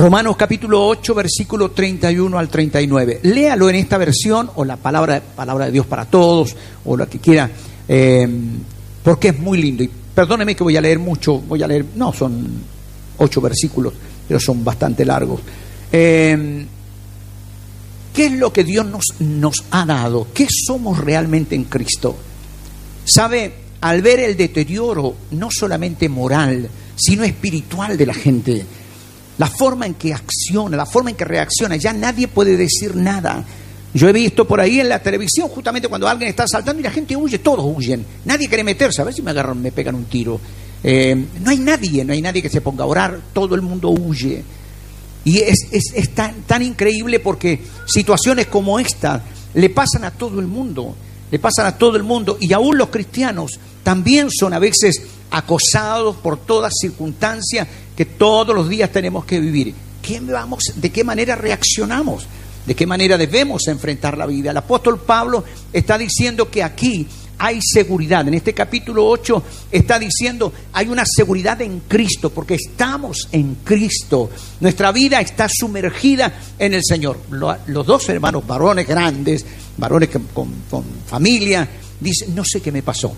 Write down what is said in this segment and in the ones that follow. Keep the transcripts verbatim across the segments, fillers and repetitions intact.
Romanos capítulo ocho, versículo treinta y uno al treinta y nueve. Léalo en esta versión, o la palabra, palabra de Dios para todos, o la que quiera, eh, porque es muy lindo. Y perdóneme que voy a leer mucho, voy a leer, no, son ocho versículos, pero son bastante largos. Eh, ¿Qué es lo que Dios nos, nos ha dado? ¿Qué somos realmente en Cristo? ¿Sabe? Al ver el deterioro, no solamente moral, sino espiritual de la gente, la forma en que acciona, la forma en que reacciona, ya nadie puede decir nada. Yo he visto por ahí en la televisión justamente cuando alguien está saltando y la gente huye, todos huyen. Nadie quiere meterse, a ver si me agarran, me pegan un tiro. Eh, no hay nadie, no hay nadie que se ponga a orar, todo el mundo huye. Y es, es, es tan, tan increíble porque situaciones como esta le pasan a todo el mundo, le pasan a todo el mundo, y aún los cristianos también son a veces acosados por todas circunstancias que todos los días tenemos que vivir. ¿Qué vamos, ¿De qué manera reaccionamos? ¿De qué manera debemos enfrentar la vida? El apóstol Pablo está diciendo que aquí hay seguridad. En este capítulo ocho está diciendo hay una seguridad en Cristo, porque estamos en Cristo. Nuestra vida está sumergida en el Señor. Los dos hermanos varones grandes, varones con, con familia, dicen, no sé qué me pasó.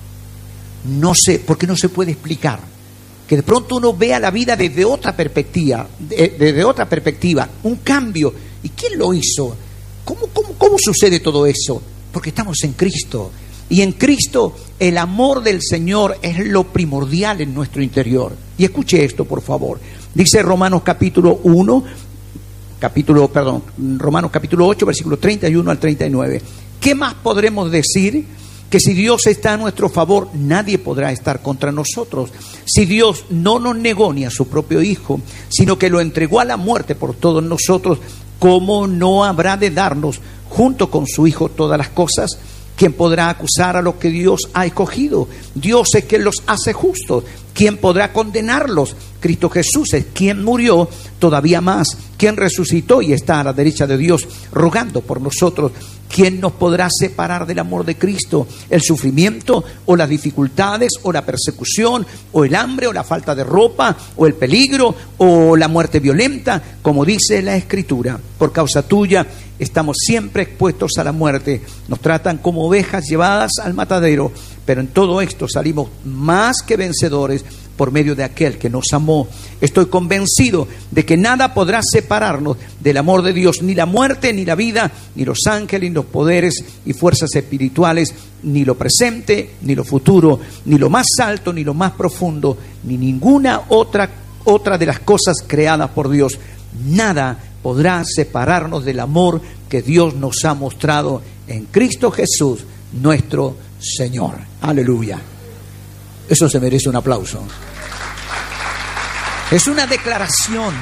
No sé, porque no se puede explicar. Que de pronto uno vea la vida desde otra perspectiva, desde otra perspectiva, un cambio. ¿Y quién lo hizo? ¿Cómo, cómo, cómo sucede todo eso? Porque estamos en Cristo. Y en Cristo el amor del Señor es lo primordial en nuestro interior. Y escuche esto, por favor. Dice Romanos capítulo uno, capítulo, perdón, Romanos capítulo ocho, versículo treinta y uno al treinta y nueve. ¿Qué más podremos decir? Que si Dios está a nuestro favor, nadie podrá estar contra nosotros. Si Dios no nos negó ni a su propio Hijo, sino que lo entregó a la muerte por todos nosotros, ¿cómo no habrá de darnos junto con su Hijo todas las cosas? ¿Quién podrá acusar a los que Dios ha escogido? Dios es quien los hace justos. ¿Quién podrá condenarlos? Cristo Jesús es quien murió, todavía más, quien resucitó y está a la derecha de Dios rogando por nosotros. ¿Quién nos podrá separar del amor de Cristo? ¿El sufrimiento o las dificultades o la persecución o el hambre o la falta de ropa o el peligro o la muerte violenta? Como dice la Escritura, por causa tuya estamos siempre expuestos a la muerte. Nos tratan como ovejas llevadas al matadero, pero en todo esto salimos más que vencedores por medio de aquel que nos amó. Estoy convencido de que nada podrá separarnos del amor de Dios, ni la muerte, ni la vida, ni los ángeles, ni los poderes y fuerzas espirituales, ni lo presente, ni lo futuro, ni lo más alto, ni lo más profundo, ni ninguna otra, otra de las cosas creadas por Dios. Nada podrá separarnos del amor que Dios nos ha mostrado en Cristo Jesús, nuestro Señor. Aleluya. Eso se merece un aplauso. Es una declaración.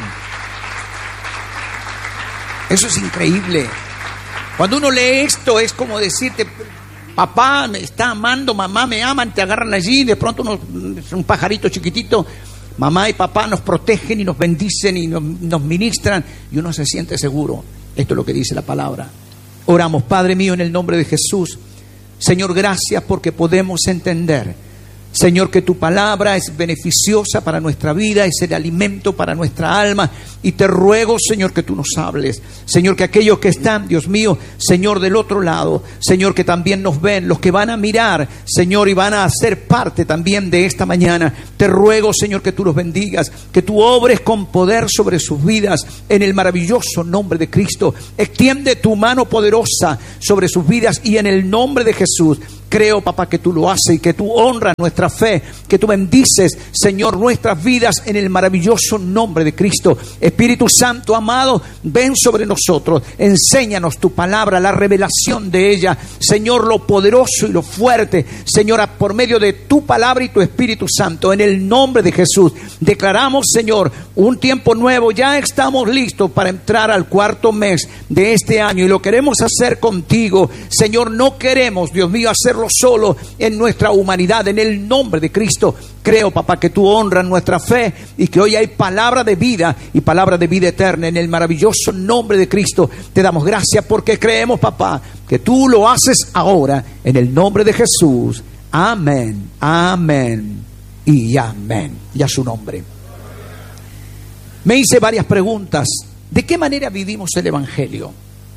Eso es increíble. Cuando uno lee esto es como decirte, papá me está amando, mamá me aman, te agarran allí, de pronto uno, un pajarito chiquitito, mamá y papá nos protegen y nos bendicen y nos, nos ministran, y uno se siente seguro. Esto es lo que dice la palabra. Oramos, Padre mío, en el nombre de Jesús. Señor, gracias porque podemos entender, Señor, que tu palabra es beneficiosa para nuestra vida, es el alimento para nuestra alma, y te ruego, Señor, que tú nos hables. Señor, que aquellos que están, Dios mío, Señor, del otro lado, Señor, que también nos ven, los que van a mirar, Señor, y van a ser parte también de esta mañana, te ruego, Señor, que tú los bendigas, que tú obres con poder sobre sus vidas, en el maravilloso nombre de Cristo. Extiende tu mano poderosa sobre sus vidas, y en el nombre de Jesús, creo, papá, que tú lo haces y que tú honras nuestra fe, que tú bendices, Señor, nuestras vidas en el maravilloso nombre de Cristo. Espíritu Santo amado, ven sobre nosotros, enséñanos tu palabra, la revelación de ella, Señor, lo poderoso y lo fuerte, Señor, por medio de tu palabra y tu Espíritu Santo, en el nombre de Jesús. Declaramos, Señor, un tiempo nuevo. Ya estamos listos para entrar al cuarto mes de este año y lo queremos hacer contigo, Señor. No queremos, Dios mío, hacerlo solo en nuestra humanidad. En el nombre de Cristo, creo, papá, que tú honras nuestra fe y que hoy hay palabra de vida y palabra de vida eterna. En el maravilloso nombre de Cristo te damos gracias porque creemos, papá, que tú lo haces ahora en el nombre de Jesús. Amén, amén y amén. Y a su nombre. Me hice varias preguntas. ¿De qué manera vivimos el Evangelio?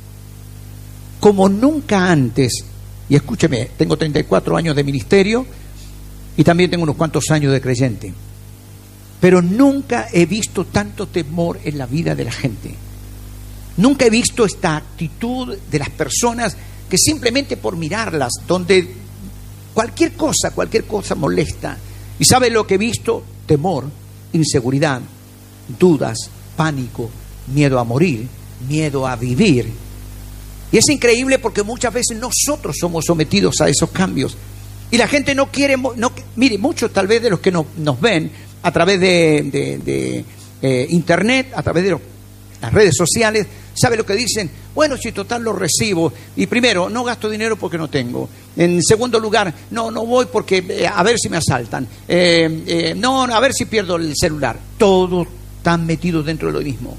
Como nunca antes, y escúcheme, tengo treinta y cuatro años de ministerio y también tengo unos cuantos años de creyente, pero nunca he visto tanto temor en la vida de la gente. Nunca he visto esta actitud de las personas que simplemente por mirarlas, donde cualquier cosa, cualquier cosa molesta. ¿Y sabe lo que he visto? Temor, inseguridad, dudas, pánico, miedo a morir, miedo a vivir. Y es increíble porque muchas veces nosotros somos sometidos a esos cambios. Y la gente no quiere, no, mire, muchos tal vez de los que no, nos ven a través de, de, de eh, internet, a través de los, las redes sociales, ¿sabe lo que dicen? Bueno, si total lo recibo. Y primero, no gasto dinero porque no tengo. En segundo lugar, no, no voy porque eh, a ver si me asaltan. Eh, eh, no, a ver si pierdo el celular. Todos están metidos dentro de lo mismo.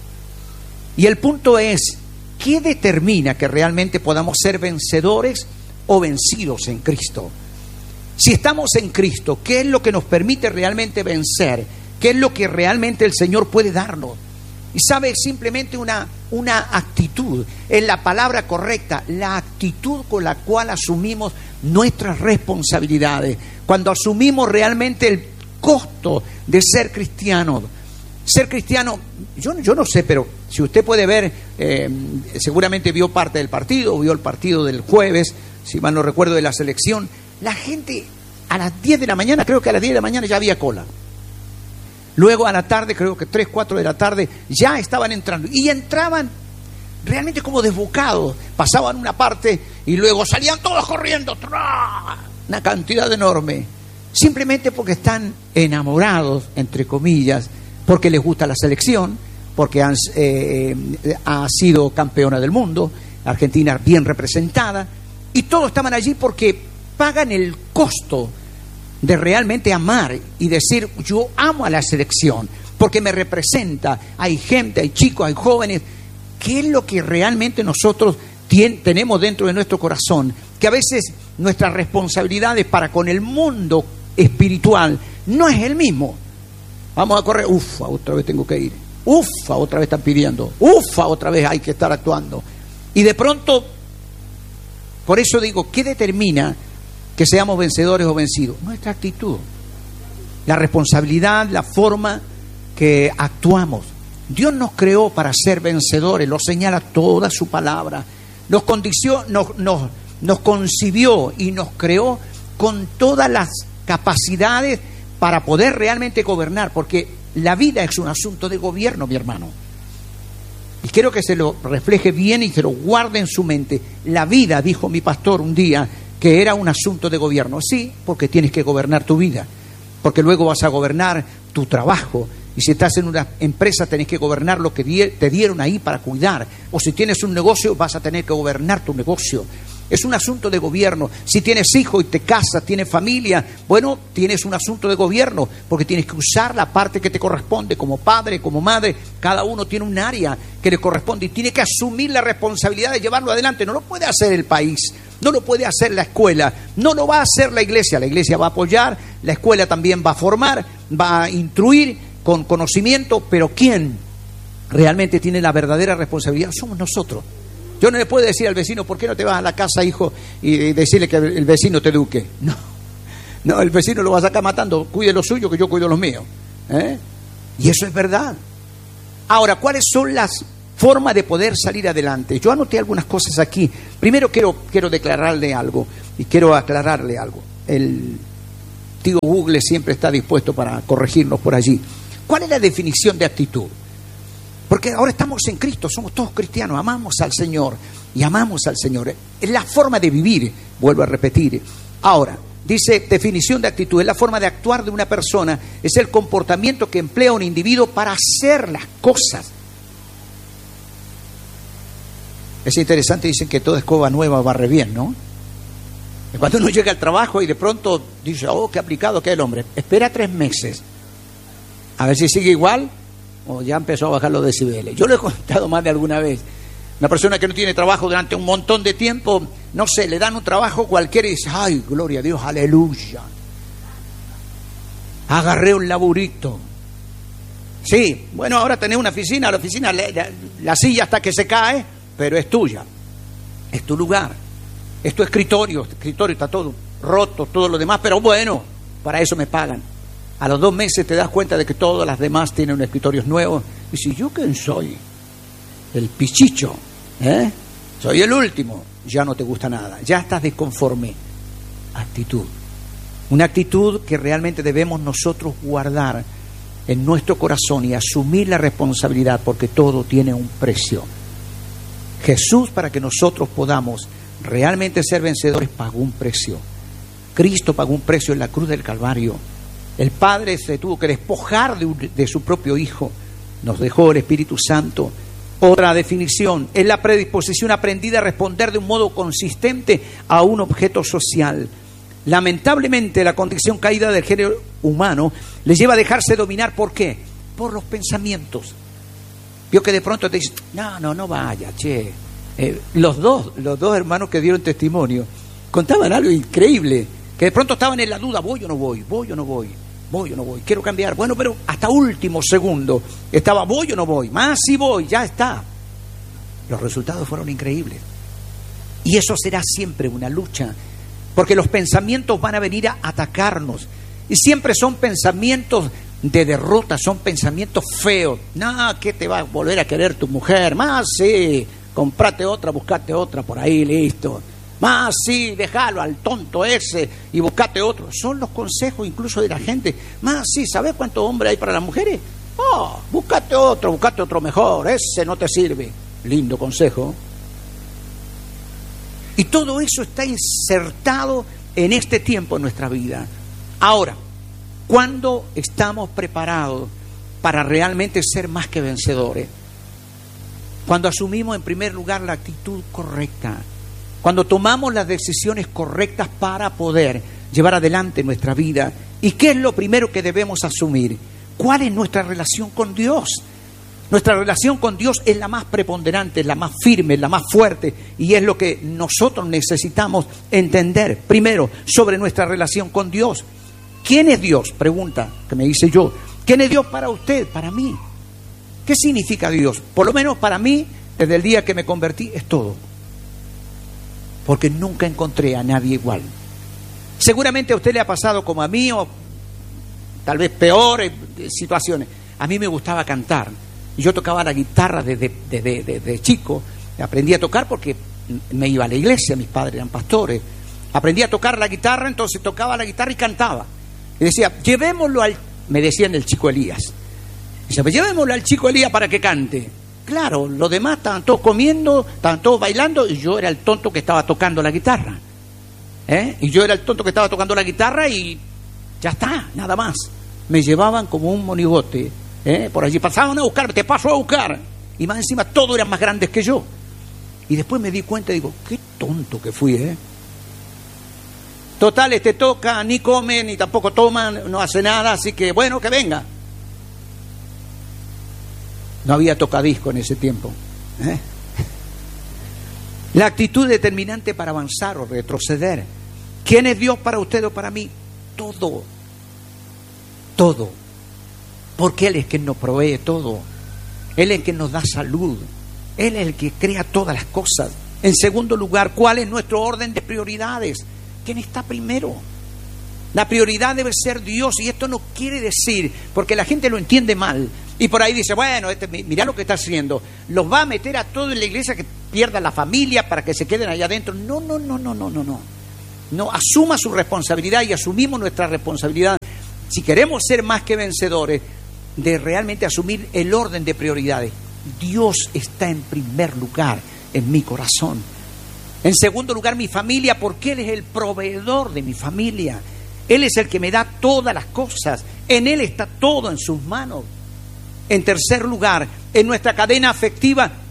Y el punto es, ¿qué determina que realmente podamos ser vencedores o vencidos en Cristo? Si estamos en Cristo, ¿qué es lo que nos permite realmente vencer? ¿Qué es lo que realmente el Señor puede darnos? Y sabe, simplemente una, una actitud, es la palabra correcta, la actitud con la cual asumimos nuestras responsabilidades. Cuando asumimos realmente el costo de ser cristiano. Ser cristiano, yo, yo no sé, pero si usted puede ver, eh, seguramente vio parte del partido, vio el partido del jueves, si mal no recuerdo, de la selección. La gente a las diez de la mañana, creo que a las diez de la mañana ya había cola. Luego a la tarde, creo que tres, cuatro de la tarde, ya estaban entrando. Y entraban realmente como desbocados. Pasaban una parte y luego salían todos corriendo. ¡Tra! Una cantidad enorme. Simplemente porque están enamorados, entre comillas, porque les gusta la selección, porque han, eh, ha sido campeona del mundo, Argentina bien representada. Y todos estaban allí porque pagan el costo de realmente amar y decir, yo amo a la selección porque me representa. Hay gente, hay chicos, hay jóvenes. ¿Qué es lo que realmente nosotros tien, tenemos dentro de nuestro corazón? Que a veces nuestras responsabilidades para con el mundo espiritual no es el mismo. Vamos a correr, ufa, otra vez tengo que ir, ufa, otra vez están pidiendo, ufa, otra vez hay que estar actuando. Y de pronto, por eso digo, ¿qué determina que seamos vencedores o vencidos? Nuestra actitud, la responsabilidad, la forma que actuamos. Dios nos creó para ser vencedores, lo señala toda su palabra. Nos condició, nos, nos, nos concibió y nos creó con todas las capacidades para poder realmente gobernar, porque la vida es un asunto de gobierno, mi hermano. Y quiero que se lo refleje bien y se lo guarde en su mente. La vida, dijo mi pastor un día, que era un asunto de gobierno. Sí, porque tienes que gobernar tu vida, porque luego vas a gobernar tu trabajo. Y si estás en una empresa tenés que gobernar lo que te dieron ahí para cuidar. O si tienes un negocio vas a tener que gobernar tu negocio. Es un asunto de gobierno. Si tienes hijos y te casas, tienes familia, bueno, tienes un asunto de gobierno, porque tienes que usar la parte que te corresponde como padre, como madre. Cada uno tiene un área que le corresponde y tiene que asumir la responsabilidad de llevarlo adelante. No lo puede hacer el país, no lo puede hacer la escuela, no lo va a hacer la iglesia. La iglesia va a apoyar, la escuela también va a formar, va a instruir con conocimiento, pero ¿quién realmente tiene la verdadera responsabilidad? Somos nosotros. Yo no le puedo decir al vecino, ¿por qué no te vas a la casa, hijo, y decirle que el vecino te eduque? No, no, el vecino lo va a sacar matando. Cuide lo suyo, que yo cuido los míos. ¿Eh? Y eso es verdad. Ahora, ¿cuáles son las formas de poder salir adelante? Yo anoté algunas cosas aquí. Primero quiero, quiero declararle algo y quiero aclararle algo. El tío Google siempre está dispuesto para corregirnos por allí. ¿Cuál es la definición de actitud? Porque ahora estamos en Cristo, somos todos cristianos, amamos al Señor y amamos al Señor. Es la forma de vivir, vuelvo a repetir. Ahora, dice definición de actitud, es la forma de actuar de una persona, es el comportamiento que emplea un individuo para hacer las cosas. Es interesante, dicen que toda escoba nueva barre bien, ¿no? Y cuando uno llega al trabajo y de pronto dice, oh, qué aplicado que es el hombre, espera tres meses, a ver si sigue igual, o ya empezó a bajar los decibeles. Yo lo he contado más de alguna vez. Una persona que no tiene trabajo durante un montón de tiempo, no sé, le dan un trabajo cualquiera y dice, ay, gloria a Dios, aleluya. Agarré un laburito. Sí, bueno, ahora tenés una oficina, la oficina, la, la, la silla hasta que se cae, pero es tuya, es tu lugar, es tu escritorio, tu escritorio está todo roto, todo lo demás, pero bueno, para eso me pagan. A los dos meses te das cuenta de que todas las demás tienen escritorios nuevos. Y si yo quién soy, el pichicho, ¿eh? Soy el último, ya no te gusta nada, ya estás desconforme. Actitud, una actitud que realmente debemos nosotros guardar en nuestro corazón y asumir la responsabilidad, porque todo tiene un precio. Jesús, para que nosotros podamos realmente ser vencedores, pagó un precio. Cristo pagó un precio en la cruz del Calvario. El Padre se tuvo que despojar de, un, de su propio Hijo. Nos dejó el Espíritu Santo. Otra definición es la predisposición aprendida a responder de un modo consistente a un objeto social. Lamentablemente, la condición caída del género humano le lleva a dejarse dominar. ¿Por qué? Por los pensamientos. Vio que de pronto te dicen, no, no, no vaya, che. Eh, los dos, los dos hermanos que dieron testimonio, contaban algo increíble, que de pronto estaban en la duda, voy o no voy, voy o no voy, voy o no voy, quiero cambiar. Bueno, pero hasta último segundo estaba, voy o no voy, más si voy, ya está. Los resultados fueron increíbles. Y eso será siempre una lucha, porque los pensamientos van a venir a atacarnos. Y siempre son pensamientos de derrota, son pensamientos feos. No, ¿qué te va a volver a querer tu mujer? Más sí, comprate otra, buscate otra por ahí, listo. Más sí, déjalo al tonto ese y buscate otro. Son los consejos incluso de la gente. Más sí, ¿sabes cuántos hombres hay para las mujeres? Oh, búscate otro, búscate otro mejor, ese no te sirve. Lindo consejo. Y todo eso está insertado en este tiempo en nuestra vida. Ahora, ¿cuándo estamos preparados para realmente ser más que vencedores? Cuando asumimos en primer lugar la actitud correcta, cuando tomamos las decisiones correctas para poder llevar adelante nuestra vida. ¿Y qué es lo primero que debemos asumir? ¿Cuál es nuestra relación con Dios? Nuestra relación con Dios es la más preponderante, es la más firme, es la más fuerte, y es lo que nosotros necesitamos entender primero sobre nuestra relación con Dios. ¿Quién es Dios? Pregunta que me hice yo. ¿Quién es Dios para usted? Para mí. ¿Qué significa Dios? Por lo menos para mí, desde el día que me convertí, es todo. Porque nunca encontré a nadie igual. Seguramente a usted le ha pasado como a mí, o tal vez peores situaciones. A mí me gustaba cantar. Yo tocaba la guitarra desde, desde, desde chico. Aprendí a tocar porque me iba a la iglesia, mis padres eran pastores. Aprendí a tocar la guitarra, entonces tocaba la guitarra y cantaba. Y decía, llevémoslo al... Me decían el chico Elías. Dice, pues llevémoslo al chico Elías para que cante. Claro, los demás estaban todos comiendo, estaban todos bailando, y yo era el tonto que estaba tocando la guitarra. ¿Eh? Y yo era el tonto que estaba tocando la guitarra y ya está, nada más. Me llevaban como un monigote. ¿Eh? Por allí pasaban a buscarme, te paso a buscar. Y más encima todos eran más grandes que yo. Y después me di cuenta y digo, qué tonto que fui, ¿eh? Total, este toca, ni come, ni tampoco toma, no hace nada, así que bueno, que venga. No había tocadisco en ese tiempo. ¿Eh? La actitud determinante para avanzar o retroceder. ¿Quién es Dios para usted o para mí? Todo. Todo. Porque Él es quien nos provee todo. Él es quien nos da salud. Él es el que crea todas las cosas. En segundo lugar, ¿cuál es nuestro orden de prioridades? ¿Quién está primero? La prioridad debe ser Dios, y esto no quiere decir, porque la gente lo entiende mal, y por ahí dice, bueno, este, mirá lo que está haciendo, los va a meter a todos en la iglesia, que pierdan la familia para que se queden allá adentro. No, no, no, no, no, no, no. No, asuma su responsabilidad y asumimos nuestra responsabilidad. Si queremos ser más que vencedores, de realmente asumir el orden de prioridades. Dios está en primer lugar en mi corazón. En segundo lugar, mi familia, porque Él es el proveedor de mi familia. Él es el que me da todas las cosas. En Él está todo en sus manos. En tercer lugar, en nuestra cadena afectiva,